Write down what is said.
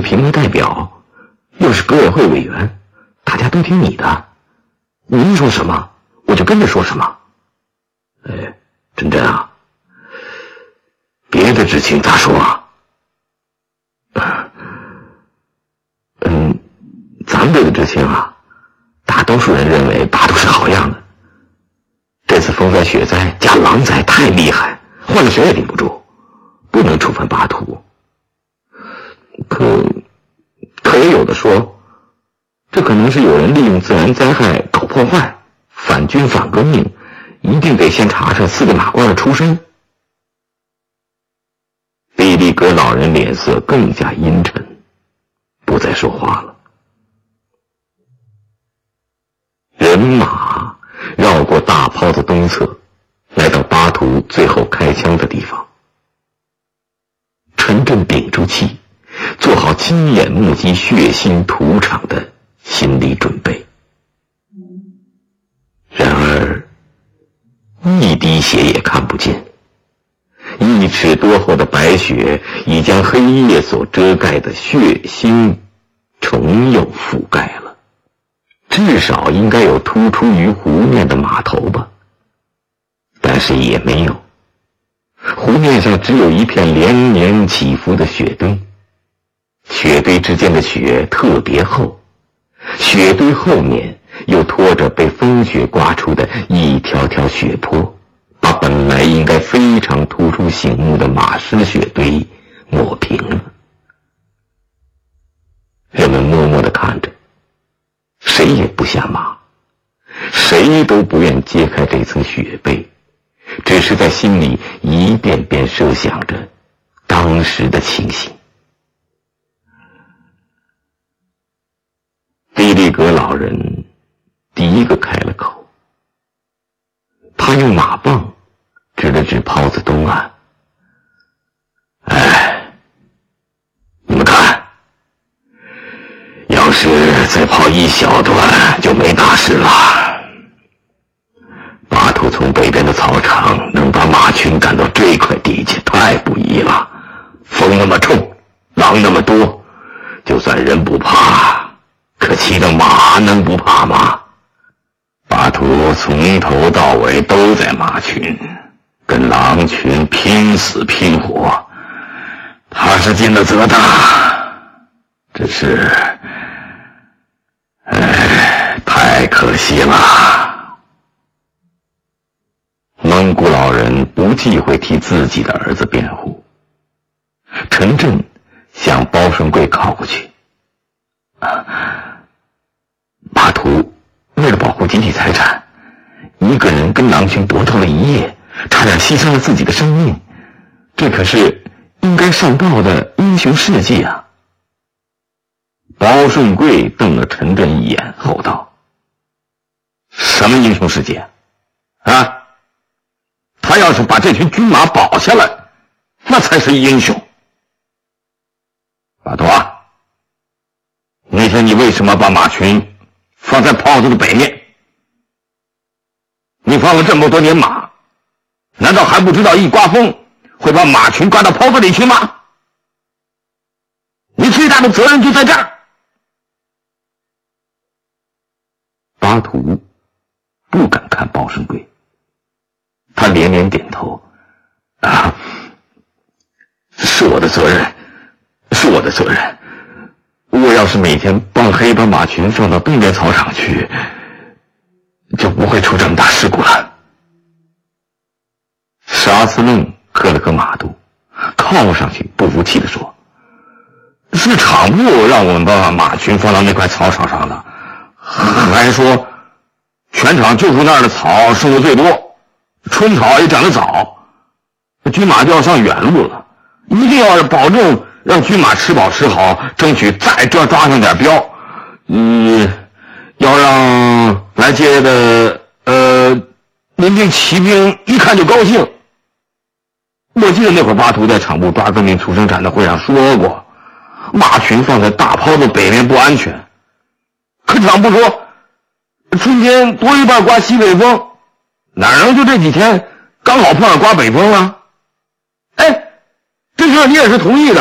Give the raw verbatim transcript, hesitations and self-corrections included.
评委代表，又是革委会委员，大家都听你的，您说什么我就跟着说什么。哎，真真啊，别的知青咋说啊？嗯，咱们这个知青啊，大多数人认为巴图是好样的。这次风灾雪灾加狼灾太厉害，换了谁也顶不住，不能处分巴图。可可也有的说，这可能是有人利用自然灾害搞破坏，反军反革命，一定得先查查四个马褂的出身。毕力格老人脸色更加阴沉，不再说话了。人马绕过大炮的东侧，来到巴图最后开枪的地方。陈震屏住气，做好亲眼目击血腥屠场的心理准备。然而一滴血也看不见，一尺多厚的白雪已将黑夜所遮盖的血腥重又覆盖了。至少应该有突出于湖面的码头吧，但是也没有。湖面上只有一片连绵起伏的雪堆，雪堆之间的雪特别厚，雪堆后面又拖着被风雪刮出的一条条雪坡，把本来应该非常突出醒目的马尸雪堆抹平了。人们默默地看着，谁也不下马，谁都不愿揭开这层雪被，只是在心里一遍遍设想着当时的情形。毕力格老人第一个开了口，他用马棒指了指泡子东岸。哎，你们看，要是再跑一小段就没大事了。巴图从北边的草场能把马群赶到这块地界太不易了，风那么冲，狼那么多，就算人不怕，可骑着马能不怕吗？巴图从头到尾都在马群，跟狼群拼死拼活，他是尽了责的，只是哎，太可惜了。蒙古老人不忌讳替自己的儿子辩护。陈震向包顺贵靠过去。啊，巴图为了保护集体财产，一个人跟狼群搏斗了一夜，差点牺牲了自己的生命，这可是应该上报的英雄事迹啊！包顺贵瞪了陈震一眼，吼道：“什么英雄事迹啊？他要是把这群军马保下来，那才是英雄。巴图啊，那天你为什么把马群放在炮子的北面？你放了这么多年马，难道还不知道一刮风会把马群刮到炮子里去吗？你最大的责任就在这儿。”巴图不敢看包顺贵，他连连点头：“啊，是我的责任，是我的责任。我要是每天帮黑把马群放到东边草场去，就不会出这么大事故了。”沙司令磕了磕马肚，靠上去不服气地说：“是场部让我们把马群放到那块草场上的，还说全场就属那儿的草生的最多，春草也长得早，军马就要上远路了，一定要保证让军马吃饱吃好，争取再抓抓上点膘。嗯，要让来接的呃民兵骑兵一看就高兴。我记得那会儿巴图在场部抓革命出生产的会上说过，马群放在大炮的北面不安全。可场部说，春天多一半刮西北风，哪能就这几天刚好碰上刮北风了？哎，这事你也是同意的。